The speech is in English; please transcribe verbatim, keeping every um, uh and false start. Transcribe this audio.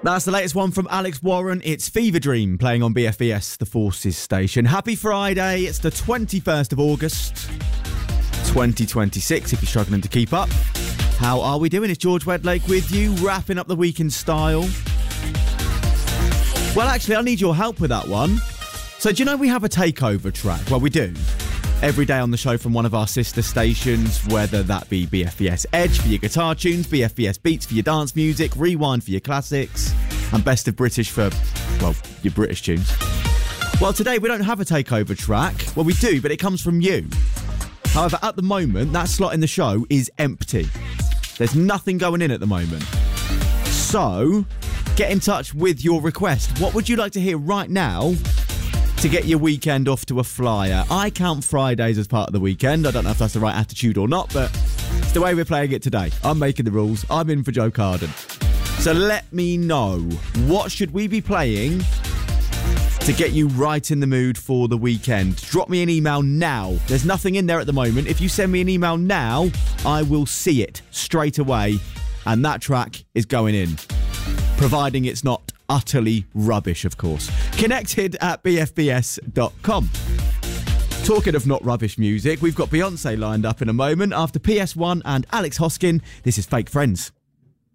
That's the latest one from Alex Warren. It's Fever Dream playing on B F B S, the Forces station. Happy Friday. It's the twenty-first of August, twenty twenty-six, if you're struggling to keep up. How are we doing? It's George Wedlake with you, wrapping up the week in style. Well, actually, I need your help with that one. So do you know we have a takeover track? Well, we do. Every day on the show from one of our sister stations, whether that be B F B S Edge for your guitar tunes, B F B S Beats for your dance music, Rewind for your classics, and Best of British for, well, your British tunes. Well, today we don't have a takeover track. Well, we do, but it comes from you. However, at the moment, that slot in the show is empty. There's nothing going in at the moment. So, get in touch with your request. What would you like to hear right now to get your weekend off to a flyer? I count Fridays as part of the weekend. I don't know if that's the right attitude or not, but it's the way we're playing it today. I'm making the rules. I'm in for Joe Carden. So let me know, what should we be playing to get you right in the mood for the weekend? Drop me an email now. There's nothing in there at the moment. If you send me an email now, I will see it straight away, and that track is going in, providing it's not utterly rubbish, of course. Connected at b f b s dot com. Talking of not rubbish music, we've got Beyonce lined up in a moment. After P S one and Alex Hoskin, this is Fake Friends.